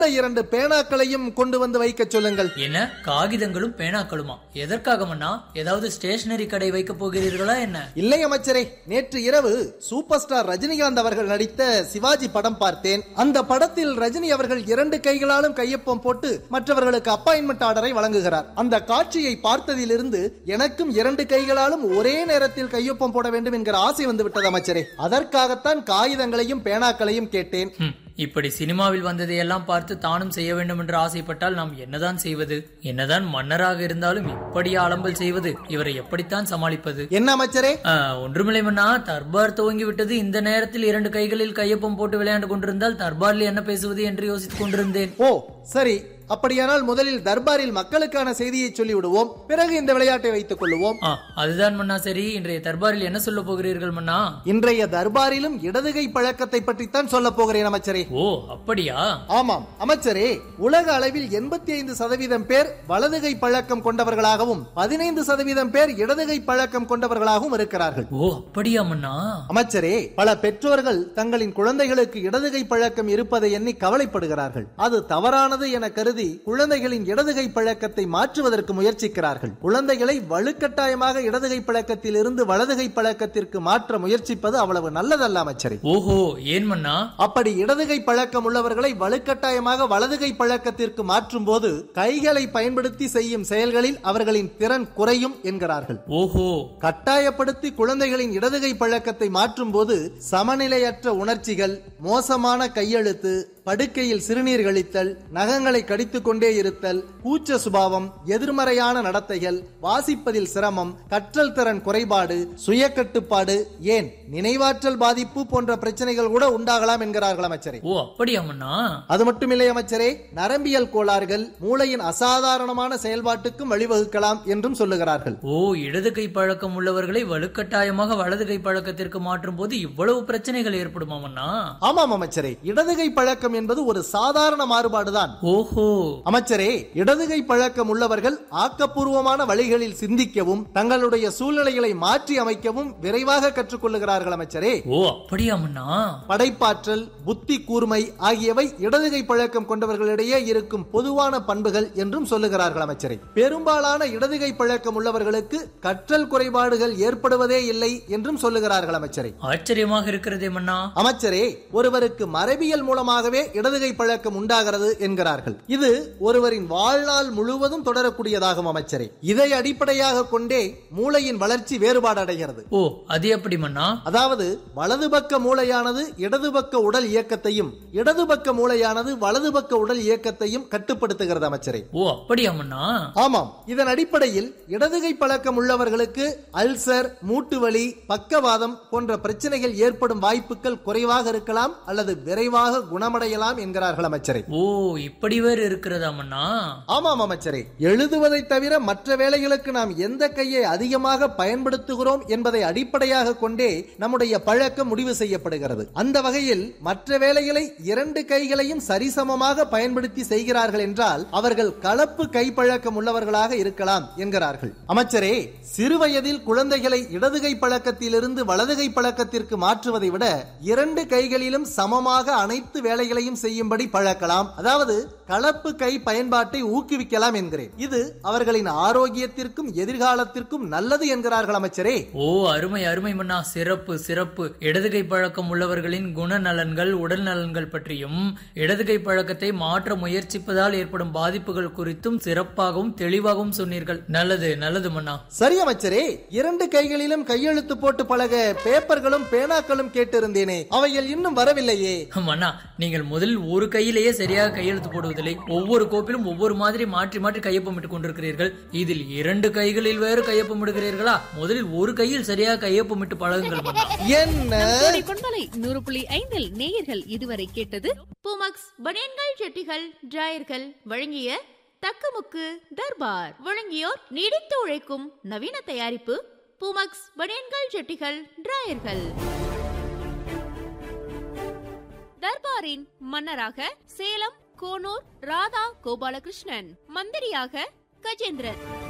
2 பேனாக்களையும் கொண்டு வந்து வைக்க சொல்லுங்கள். என்ன, காகிதங்களும் பேனாக்களுமா? எதற்காக மன்னா? ஏதாவது ஸ்டேஷனரி கடை வைக்க போகிறீர்களா என்ன? இல்லை அமைச்சரே, நேற்று இரவு சூப்பர் ஸ்டார் ரஜினிகாந்த் அவர்கள் நடித்த சிவாஜி படம் பார்த்தேன். அந்த படத்தில் ரஜினி அவர்கள் 2 கைகளாலும் கையொப்பம் போட்டு மற்றவர்களுக்கு அப்பாயின்மெண்ட் ஆர்டரை வழங்குகிறார். அந்த காட்சியை பார்த்ததிலிருந்து எனக்கும் 2 கைகளாலும் ஒரே நேரத்தில் கையொப்பம் போட வேண்டும் என்கிற ஆசை வந்து விட்டது அமைச்சரே. அதற்காகத்தான் காகிதங்களையும் பேனாக்களையும் கேட்டேன். இப்படி சினிமாவில் வந்ததை எல்லாம் பார்த்து தானும் செய்ய வேண்டும் என்று ஆசைப்பட்டால் நாம் என்னதான் செய்வது? என்னதான் மன்னராக இருந்தாலும் இப்படி அலம்பல் செய்வது? இவரை எப்படித்தான் சமாளிப்பது? என்ன அமைச்சரே? ஒன்றுமில்லை மன்னா, தர்பார் துவங்கி விட்டது. இந்த நேரத்தில் 2 கைகளில் கையொப்பம் போட்டு விளையாண்டு கொண்டிருந்தால் தர்பாரில் என்ன பேசுவது என்று யோசித்துக் கொண்டிருந்தேன். ஓ சரி, அப்படியானால் முதலில் தர்பாரில் மக்களுக்கான செய்தியை சொல்லி விடுவோம், பிறகு இந்த விளையாட்டை வைத்துக் கொள்ளுவோம். அதுதான் மன்னா. சரி, இன்றைய தர்பாரில் என்ன சொல்ல போகிறீர்கள் மன்னா? இன்றைய தர்பாரிலும் இடதுகை பழக்கத்தை பற்றித்தான் சொல்ல போகிறேன் அமைச்சரே. ஓ அப்படியா? ஆமாம் அமைச்சரே, உலக அளவில் 85% பேர் வலதுகை பழக்கம் கொண்டவர்களாகவும் 15% பேர் இடதுகை பழக்கம் கொண்டவர்களாகவும் இருக்கிறார்கள். ஓ அப்படியா மன்னா? அமைச்சரே, பல பெற்றோர்கள் தங்களின் குழந்தைகளுக்கு இடதுகை பழக்கம் இருப்பதை எண்ணி கவலைப்படுகிறார்கள். அது தவறானது என கருதி குழந்தைகளின் இடதுகை பழக்கத்தை மாற்றுவதற்கு முயற்சிக்கிறார்கள். குழந்தைகளை வலுக்கட்டாயமாக இடதுகை பழக்கத்தில் இருந்து வலதுகை பழக்கத்திற்கு மாற்ற முயற்சிப்பது அவ்வளவு நல்லதல்ல அமைச்சரே. ஓஹோ, ஏன் மன்னா? அப்படி இடதுகை பழக்கம் உள்ளவர்களை வலுக்கட்டாயமாக வலதுகை பழக்கத்திற்கு மாற்றும் போது கைகளை பயன்படுத்தி செய்யும் செயல்களில் அவர்களின் திறன் குறையும் என்கிறார்கள். ஓஹோ, கட்டாயப்படுத்தி குழந்தைகளின் இடதுகை பழக்கத்தை மாற்றும் போது சமநிலையற்ற உணர்ச்சிகள், மோசமான கையெழுத்து, படுக்கையில் சிறுநீர் கழித்தல், நகங்களை கடித்துக் கொண்டே இருத்தல், கூச்ச சுபாவம், எதிர்மறையான நடத்தைகள், வாசிப்பதில் சிரமம், கற்றல் திறன் குறைபாடு, சுய கட்டுப்பாடு, ஏன் நினைவாற்றல் பாதிப்பு போன்ற பிரச்சனைகள் கூட உண்டாகலாம் என்கிறார்கள் அமைச்சரே. ஓ அப்படியா மன்னா? அது மட்டுமில்லை அமைச்சரே, நரம்பியல் கோளாறுகள் மூளையின் அசாதாரணமான செயல்பாட்டுக்கும் வழிவகுக்கலாம் என்றும் சொல்லுகிறார்கள். ஓ, இடது கை பழக்கம் உள்ளவர்களை வலுக்கட்டாயமாக வலது கை பழக்கத்திற்கு மாற்றும் போது இவ்வளவு பிரச்சனைகள் ஏற்படுமா மன்னா? ஆமாம் அமைச்சரே, இடதுகை பழக்கம் என்பது ஒரு சாதாரண மாறுபாடுதான். ஓஹோ அமைச்சரே, இடதுகை பழக்கம் உள்ளவர்கள் ஆக்கப்பூர்வமான வழிகளில் சிந்திக்கவும் தங்களுடைய சூழ்நிலைகளை மாற்றி அமைக்கவும் விரைவாக கற்றுக்கொள்ளுகிறார்கள் அமைச்சரே. ஓ அப்படியா மன்னா? படைப்பாற்றல், புத்தி கூர்மை ஆகியவை இடதுகை பழக்கம் கொண்டவர்களிடையே இருக்கும் பொதுவான பண்புகள் என்றும் சொல்லுகிறார்கள் அமைச்சரே. பெரும்பாலான இடதுகை பழக்கம் உள்ளவர்களுக்கு கற்றல் குறைபாடுகள் ஏற்படுவதே இல்லை என்றும் சொல்லுகிறார்கள் அமைச்சரே. ஆச்சரியமாக இருக்கிறதே மன்னா. அமைச்சரே, ஒருவருக்கு மரபியல் மூலமாகவே இடதுகை பழக்கம் உண்டாகிறது என்கிறார்கள். இது ஒருவரின் வாழ்நாள் முழுவதும் தொடரக்கூடியதாகும் அமைச்சரே. இதை அடிப்படையாக கொண்டே மூளையின் வளர்ச்சி வேறுபாடு அடைகிறது. ஓ அது எப்படி மன்னா? அதாவது வலது பக்க மூளையானது இடது பக்க உடல் இயக்கத்தையும் இடது பக்க மூளையானது வலது பக்க உடல் இயக்கத்தையும் கட்டுப்படுத்துகிறது அமைச்சரே. ஓ அப்படியா மன்னா? ஆமாம். இதன் அடிப்படையில் இடதுகை பழக்கம் உள்ளவர்களுக்கு அல்சர், மூட்டு வலி, பக்கவாதம் போன்ற பிரச்சனைகள் ஏற்படும் வாய்ப்புகள் குறைவாக இருக்கலாம் அல்லது விரைவாக குணமடையலாம் என்கிறார்கள் அமைச்சரே. ஓ இப்படி வேறு இருக்கிறதா மன்னா? ஆமாம் அமைச்சரே. எழுதுவதை தவிர மற்ற வேலைகளுக்கு நாம் எந்த கையை அதிகமாக பயன்படுத்துகிறோம் என்பதை அடிப்படையாக கொண்டே நம்முடைய பழக்கம் முடிவு செய்யப்படுகிறது. அந்த வகையில் மற்ற வேலைகளை 2 கைகளையும் சரிசமமாக பயன்படுத்தி செய்கிறார்கள் என்றால் அவர்கள் கலப்பு கை பழக்கம் உள்ளவர்களாக இருக்கலாம் என்கிறார்கள். அமைச்சரே, சிறுவயதில் குழந்தைகளை இடதுகை பழக்கத்திலிருந்து வலதுகை பழக்கத்திற்கு மாற்றுவதை விட 2 கைகளிலும் சமமாக அனைத்து வேலைகளையும் செய்யும்படி பழக்கலாம். அதாவது கலப்பு கை பயன்பாட்டை ஊக்குவிக்கலாம் என்கிறேன். இது அவர்களின் ஆரோக்கியத்திற்கும் எதிர்காலத்திற்கும் நல்லது என்கிறார்கள் அமைச்சரே. ஓ அருமை அருமை மன்னா, சிறப்பு சிறப்பு. இடதுகை பழக்கம் உள்ளவர்களின் குணநலன்கள், உடல் நலன்கள் பற்றியும் இடதுகை பழக்கத்தை மாற்ற முயற்சிப்பதால் ஏற்படும் பாதிப்புகள் குறித்தும் சிறப்பாகவும் தெளிவாகவும் சொன்னீர்கள். நல்லது நல்லது மன்னா. சரி அமைச்சரே, 2 கைகளிலும் கையெழுத்து போட்டு பழக பேப்பர்களும் பேனாக்களும் கேட்டிருந்தேனே, அவைகள் இன்னும் வரவில்லையே. மன்னா, நீங்கள் முதலில் ஒரு கையிலேயே சரியாக கையெழுத்து போடுவதில்லை. ஒவ்வொரு கோப்பிலும் ஒவ்வொரு மாதிரி மாற்றி மாற்றி கையொப்பமிட்டுக் கொண்டிருக்கிறீர்கள். இதில் 2 கைகளில் வேறு கையொப்பமிடுகிறீர்களா? முதலில் ஒரு கையில் சரியாக கையொப்பமிட்டு பழகுங்கள் மன்னா. என்ன 100.5 நேயர்கள் இதுவரை கேட்டது பூமக்ஸ் பனியன்கள், ஜட்டிகள், டிராயர்கள் வழங்கிய தக்கமுக்கு தர்பார். வழங்கியோர் நீடித்து உழைக்கும் நவீன தயாரிப்பு பூமக்ஸ் பனியன்கள், ஜட்டிகள், டிராயர்கள். தர்பாரின் மன்னராக சேலம் கோனூர் ராதா கோபாலகிருஷ்ணன், மந்திரியாக கஜேந்திரன்.